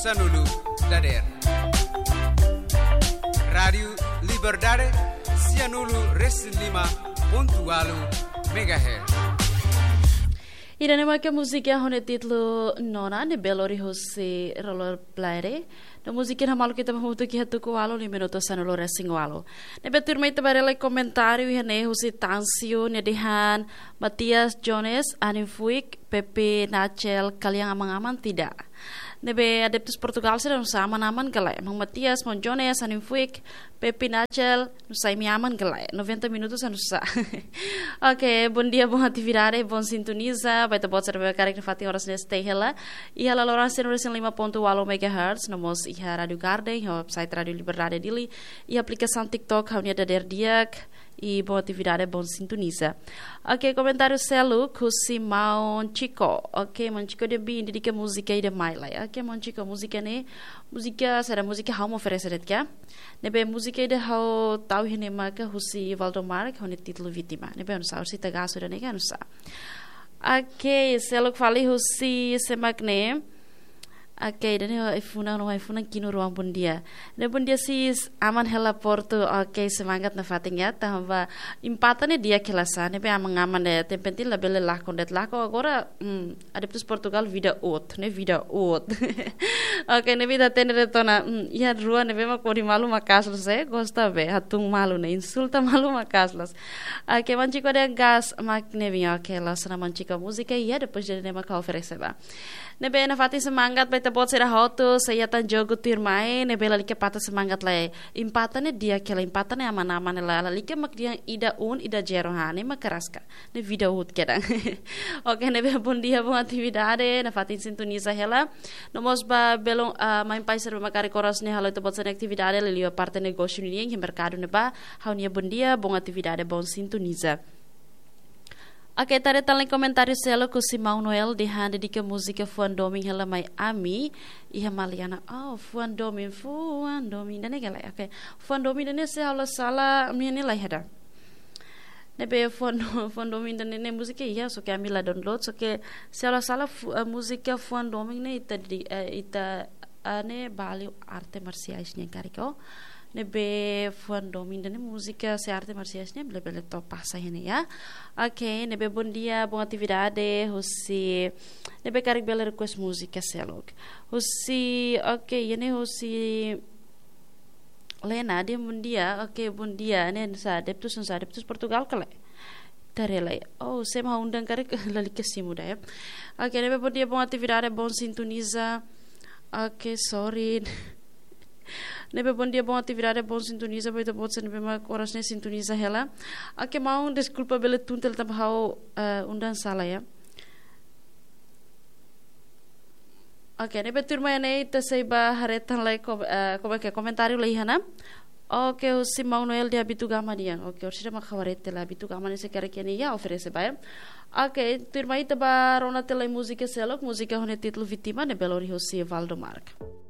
Sanulu Dader Radio Liberdade Sianulu Resin 5.8 MHz. Irane make música hone título nona ne belori hosse roller player. Na música na malu kita mahuto ki hatu ko alo ni minuto sanulo racing walo. Ne betur mai tabarela comentário e ne hosse Tansio ne dehan Matias Jones Anifuik Pepe Nachel kalian amang-aman tidak. Nebe adeptus Portugal sila nusa aman-aman galay. Mang Matias, Mang Jones, Anifuik, Pepe Nachel, nusa imiaman galay. 90 minutos nusa. Ok, bom dia, bom atividade, bom sintoniza. Vai bot sa karek na fati horas neste hela. Iha la loran sen resin 5.8 MHz. Nomos iha Radio Garden, iha website Radio Liberdade dili. Iha aplicação TikTok, haunia da derdiak. E boa atividade, bom sintoniza. Ok, comentário selo com Simão Chico. Ok, Mon Chico de bem dedica música e de maila. Ok, Mon Chico, música ne, música será música how oferece det kya. Nebe música de how tahu hene maka husi Valdomar, que é o título vítima. Nebe não sabe se tá gasto de nega não sabe. Ok, selo que falei husi semakne. Okay, dan ifuna kino ruang pun dia. Dan pun dia sis aman hela porto. Okay, semangat na fating ya. Tahamba empatane dia kelasan. Nebe amang aman deh. Tempentil la bele lakon det lako agora adeptus Portugal vida out, ne vida out. Okay, nebe da tene retona. Ya rua nebe mak pori malu makaslos gosta be hatung malu ne insulta malu makaslos. Okay, manchiko ada gas mak nebe okay lasana manchiko musika ya depois de nema ka oferece ba. Nebe na fating semangat bot será hoto saya tan jogo tirmai ne bela like pata semangat lai empatane dia kela empatane aman-aman la like mak dia ida ida jero hane makaraska ne vida ut kedang. Oke ne be bom dia bom atividade na fatin sintoniza hela nomos ba belong main paiser makari koras ne halo to bot sen atividade lelio parte negócio ni yang mercado ne ba haunia bom dia bom atividade bom sintoniza. Ok, tare talang comentário selo com Simão Noel de hande de que música Fuan Doming hela mai ami iha maliana Fuan Doming dane gala ok Fuan Doming dane se hala sala miane lai hada nebe Fuan Doming dane ne música iha so que amila download so que se hala sala música Fuan Doming ne ita ane bali arte marciais ne kariko nebe Fuan Doming dane música se arte marciais ne bele to passa hene ya. Ok, nebe bom dia, boa atividade, hosi nebe karik bele request música selog. Hosi ok, yene hosi Lena dia bom dia, ok bom dia, ne sa adeptus Portugal kale. Tarelai. Oh, saya mau undang karik lali kasi muda ya. Ok, nebe bom dia, boa atividade, bom sintoniza. Ok, sorry. Nebe bom dia, bom atividade, bom sintoniza, baita bot sen nebe mak oras ne sintoniza hela. Ake mau desculpa bele tuntel tab hau undang salah ya. Oke, nebe turma ne ita seiba haretan lai komentário lai hana. Oke, o Simão Noel de habitu gama dia. Oke, o sida mak hawarete la habitu gama ne se kare kene ya oferece ba. Oke, turma ita ba rona telai música selok, música hone título vítima ne belori hosi Valdomar.